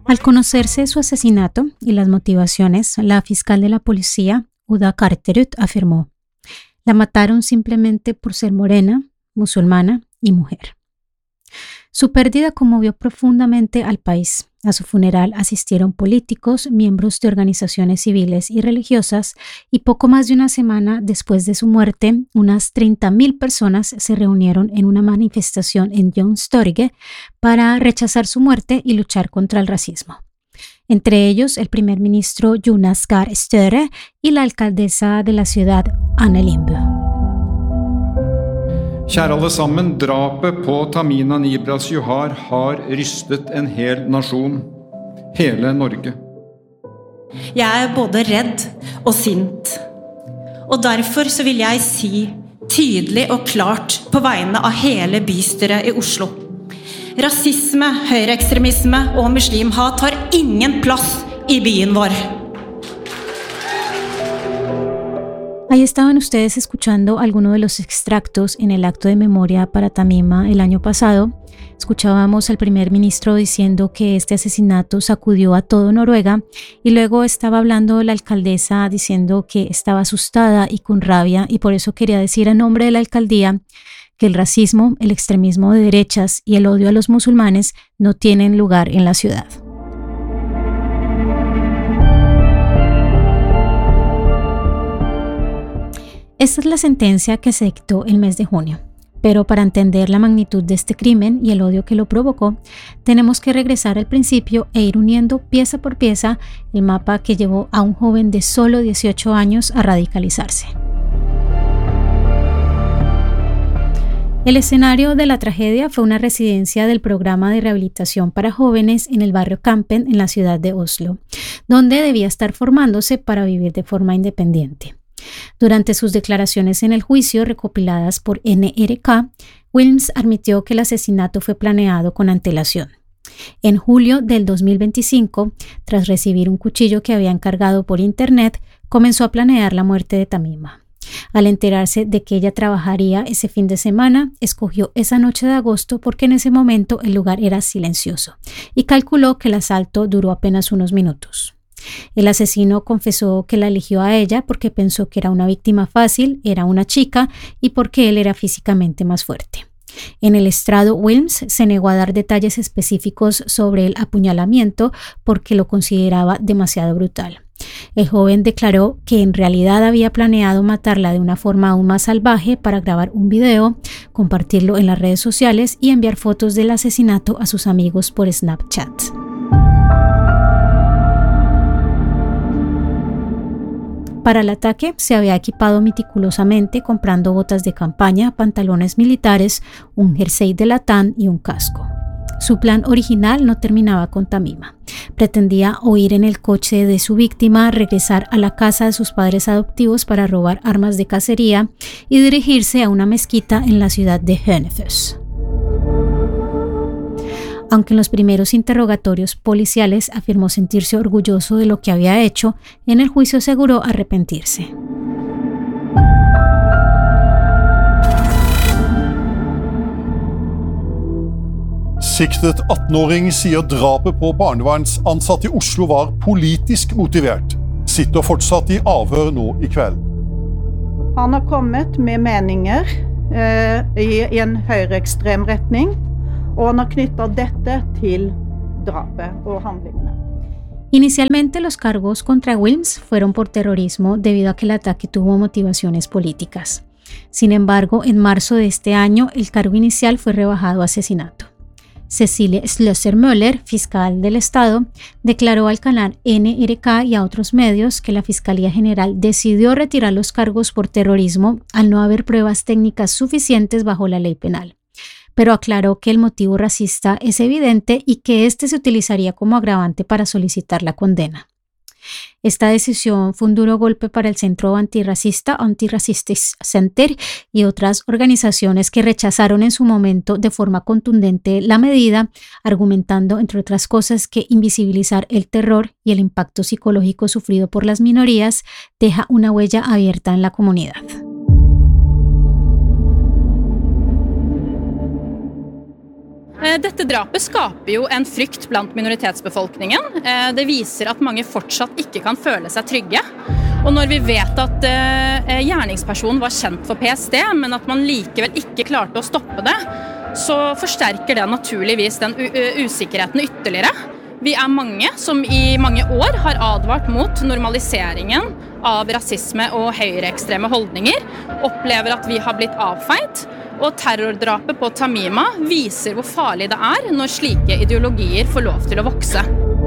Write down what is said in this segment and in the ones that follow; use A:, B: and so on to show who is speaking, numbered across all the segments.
A: Al conocerse su asesinato y las motivaciones, la fiscal de la policía, Uda Karterud, afirmó: la mataron simplemente por ser morena, musulmana y mujer. Su pérdida conmovió profundamente al país. A su funeral asistieron políticos, miembros de organizaciones civiles y religiosas, y poco más de una semana después de su muerte, unas 30.000 personas se reunieron en una manifestación en Youngstorget para rechazar su muerte y luchar contra el racismo. Entre ellos, el primer ministro Jonas Gahr Støre y la alcaldesa de la ciudad, Anne Lindboe.
B: Kjære alle sammen, drapet på Tamina Nibras Johar har rystet en hel nasjon, hele Norge.
C: Jeg både redd og sint, og derfor så vil jeg si tydelig og klart på vegne av hele bystyret i Oslo. Rasisme, høyreekstremisme og muslimhat har ingen plass i byen vår.
A: Ahí estaban ustedes escuchando algunos de los extractos en el acto de memoria para Tamima el año pasado. Escuchábamos al primer ministro diciendo que este asesinato sacudió a todo Noruega, y luego estaba hablando la alcaldesa diciendo que estaba asustada y con rabia, y por eso quería decir en nombre de la alcaldía que el racismo, el extremismo de derechas y el odio a los musulmanes no tienen lugar en la ciudad. Esta es la sentencia que se dictó el mes de junio, pero para entender la magnitud de este crimen y el odio que lo provocó, tenemos que regresar al principio e ir uniendo pieza por pieza el mapa que llevó a un joven de solo 18 años a radicalizarse. El escenario de la tragedia fue una residencia del programa de rehabilitación para jóvenes en el barrio Kampen en la ciudad de Oslo, donde debía estar formándose para vivir de forma independiente. Durante sus declaraciones en el juicio recopiladas por NRK, Wilms admitió que el asesinato fue planeado con antelación. En julio del 2025, tras recibir un cuchillo que había encargado por internet, comenzó a planear la muerte de Tamima. Al enterarse de que ella trabajaría ese fin de semana, escogió esa noche de agosto porque en ese momento el lugar era silencioso y calculó que el asalto duró apenas unos minutos. El asesino confesó que la eligió a ella porque pensó que era una víctima fácil, era una chica y porque él era físicamente más fuerte. En el estrado, Wilms se negó a dar detalles específicos sobre el apuñalamiento porque lo consideraba demasiado brutal. El joven declaró que en realidad había planeado matarla de una forma aún más salvaje para grabar un video, compartirlo en las redes sociales y enviar fotos del asesinato a sus amigos por Snapchat. Para el ataque se había equipado meticulosamente comprando botas de campaña, pantalones militares, un jersey de latán y un casco. Su plan original no terminaba con Tamima. Pretendía huir en el coche de su víctima, regresar a la casa de sus padres adoptivos para robar armas de cacería y dirigirse a una mezquita en la ciudad de Hønefoss. Aunque en los primeros interrogatorios policiales afirmó sentirse orgulloso de lo que había hecho, en el juicio aseguró arrepentirse.
D: Siktet 18-åring sier drapet på barnevernsansatte i Oslo var politisk motivert. Sitter fortsatt i avhør nå i kveld.
E: Han har kommet med meninger i en høyreekstrem retning, og han har knyttet dette til drapet og handlingene.
A: Inicialmente los cargos contra Wilms fueron por terrorismo debido a que el ataque tuvo motivaciones políticas. Sin embargo, en marzo de este año el cargo inicial fue rebajado a asesinato. Cecilie Schlösser-Müller, fiscal del Estado, declaró al canal NRK y a otros medios que la Fiscalía General decidió retirar los cargos por terrorismo al no haber pruebas técnicas suficientes bajo la ley penal, pero aclaró que el motivo racista es evidente y que este se utilizaría como agravante para solicitar la condena. Esta decisión fue un duro golpe para el Centro Antirracista, Anti-Racistic Center, y otras organizaciones que rechazaron en su momento de forma contundente la medida, argumentando, entre otras cosas, que invisibilizar el terror y el impacto psicológico sufrido por las minorías deja una huella abierta en la comunidad.
F: Dette drapet skaper jo en frykt blant minoritetsbefolkningen. Det viser at mange fortsatt ikke kan føle seg trygge. Og når vi vet at gjerningspersonen var kjent for PST, men at man likevel ikke klarte å stoppe det, så forsterker det naturligvis den usikkerheten ytterligere. Vi mange som i mange år har advart mot normaliseringen av rasisme og høyreekstreme holdninger, opplever at vi har blitt avfeid, og terrordrapet på Tamima viser hvor farlig det når slike ideologier får lov til å vokse.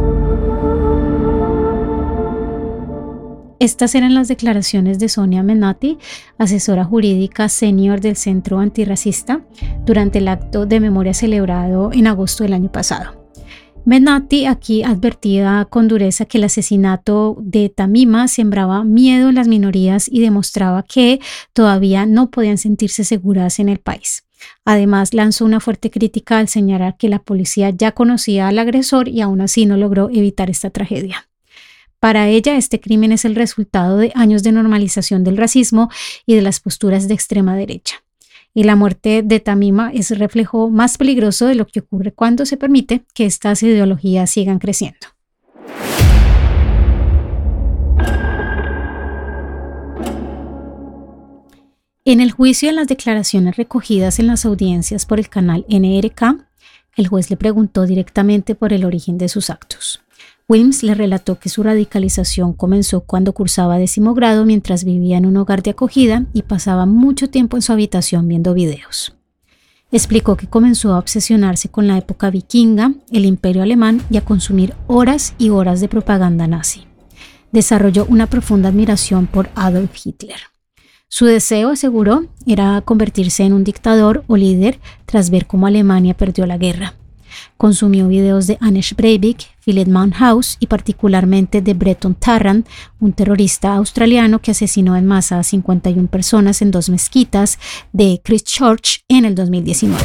A: Estas eran las declaraciones de Sonia Menati, asesora jurídica senior del Centro Antirracista, durante el acto de memoria celebrado en agosto del año pasado. Menati aquí advertía con dureza que el asesinato de Tamima sembraba miedo en las minorías y demostraba que todavía no podían sentirse seguras en el país. Además, lanzó una fuerte crítica al señalar que la policía ya conocía al agresor y aún así no logró evitar esta tragedia. Para ella, este crimen es el resultado de años de normalización del racismo y de las posturas de extrema derecha. Y la muerte de Tamima es el reflejo más peligroso de lo que ocurre cuando se permite que estas ideologías sigan creciendo. En el juicio, en las declaraciones recogidas en las audiencias por el canal NRK, el juez le preguntó directamente por el origen de sus actos. Wilms le relató que su radicalización comenzó cuando cursaba 10º grado mientras vivía en un hogar de acogida y pasaba mucho tiempo en su habitación viendo videos. Explicó que comenzó a obsesionarse con la época vikinga, el Imperio Alemán y a consumir horas y horas de propaganda nazi. Desarrolló una profunda admiración por Adolf Hitler. Su deseo, aseguró, era convertirse en un dictador o líder tras ver cómo Alemania perdió la guerra. Consumió videos de Anders Breivik, Philip Maunhaus y particularmente de Breton Tarrant, un terrorista australiano que asesinó en masa a 51 personas en 2 mezquitas de Christchurch en el 2019.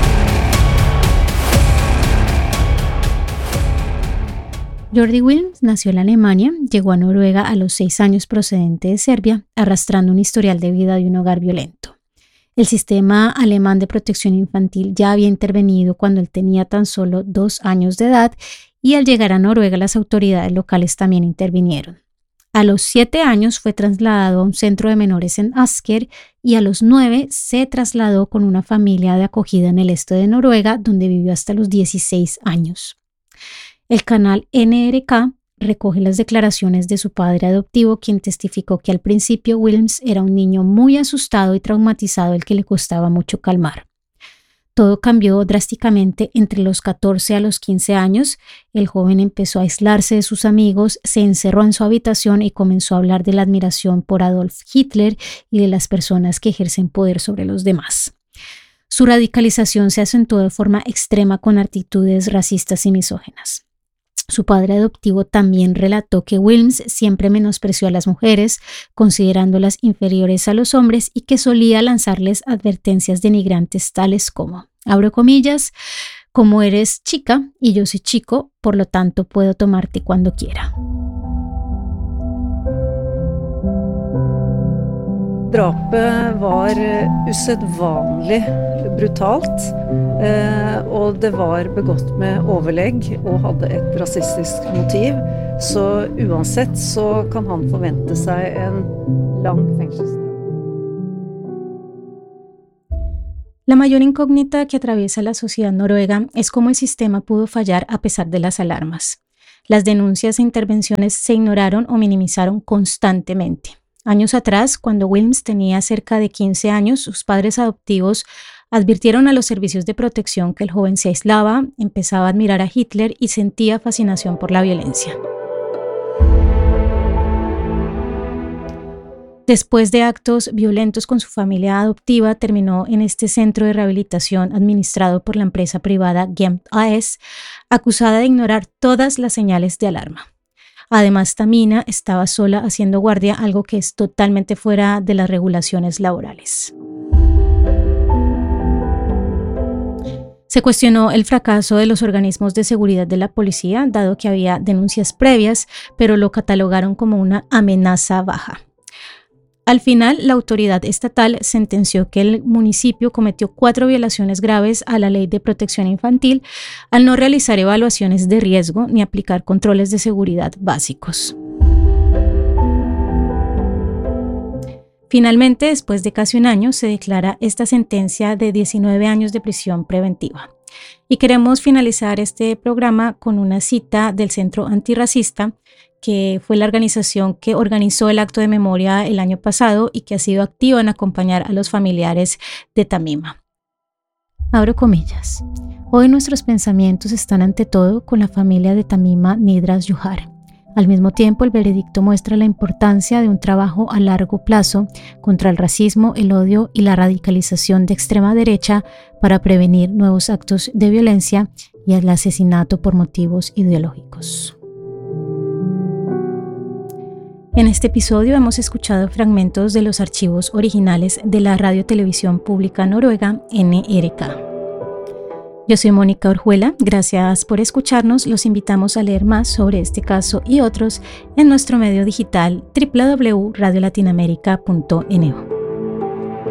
A: Jordi Wilms nació en Alemania, llegó a Noruega a los 6 años procedente de Serbia, arrastrando un historial de vida de un hogar violento. El sistema alemán de protección infantil ya había intervenido cuando él tenía tan solo 2 años de edad y al llegar a Noruega las autoridades locales también intervinieron. A los 7 años fue trasladado a un centro de menores en Asker y a los 9 se trasladó con una familia de acogida en el este de Noruega donde vivió hasta los 16 años. El canal NRK recoge las declaraciones de su padre adoptivo, quien testificó que al principio Wilms era un niño muy asustado y traumatizado al que le costaba mucho calmar. Todo cambió drásticamente entre los 14 a los 15 años. El joven empezó a aislarse de sus amigos, se encerró en su habitación y comenzó a hablar de la admiración por Adolf Hitler y de las personas que ejercen poder sobre los demás. Su radicalización se acentuó de forma extrema con actitudes racistas y misóginas. Su padre adoptivo también relató que Wilms siempre menospreció a las mujeres, considerándolas inferiores a los hombres y que solía lanzarles advertencias denigrantes tales como, abro comillas, como eres chica y yo soy chico, por lo tanto puedo tomarte cuando quiera.
G: Drapet var usedvanlig brutalt, og det var begått med overlegg og hadde et rasistisk motiv. Så uansett så kan han forvente seg en lang fengselsstraff.
A: La mayor incógnita que atraviesa la sociedad noruega es cómo el sistema pudo fallar a pesar de las alarmas. Las denuncias e intervenciones se ignoraron o minimizaron constantemente. Años atrás, cuando Wilms tenía cerca de 15 años, sus padres adoptivos advirtieron a los servicios de protección que el joven se aislaba, empezaba a admirar a Hitler y sentía fascinación por la violencia. Después de actos violentos con su familia adoptiva, terminó en este centro de rehabilitación administrado por la empresa privada Gemt AS, acusada de ignorar todas las señales de alarma. Además, Tamina estaba sola haciendo guardia, algo que es totalmente fuera de las regulaciones laborales. Se cuestionó el fracaso de los organismos de seguridad de la policía, dado que había denuncias previas, pero lo catalogaron como una amenaza baja. Al final, la autoridad estatal sentenció que el municipio cometió 4 violaciones graves a la Ley de Protección Infantil al no realizar evaluaciones de riesgo ni aplicar controles de seguridad básicos. Finalmente, después de casi un año, se declara esta sentencia de 19 años de prisión preventiva. Y queremos finalizar este programa con una cita del Centro Antirracista, que fue la organización que organizó el acto de memoria el año pasado y que ha sido activa en acompañar a los familiares de Tamima. Abro comillas. Hoy nuestros pensamientos están ante todo con la familia de Tamima Nidras Yuhar. Al mismo tiempo, el veredicto muestra la importancia de un trabajo a largo plazo contra el racismo, el odio y la radicalización de extrema derecha para prevenir nuevos actos de violencia y el asesinato por motivos ideológicos. En este episodio hemos escuchado fragmentos de los archivos originales de la Radio Televisión Pública Noruega, NRK. Yo soy Mónica Orjuela, gracias por escucharnos. Los invitamos a leer más sobre este caso y otros en nuestro medio digital www.radiolatinamerica.no.